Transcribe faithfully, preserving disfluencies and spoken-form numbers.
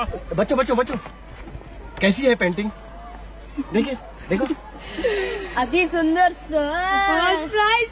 बच्चों बच्चों बच्चों कैसी है पेंटिंग? देखिए देखो अति सुंदर सर। First prize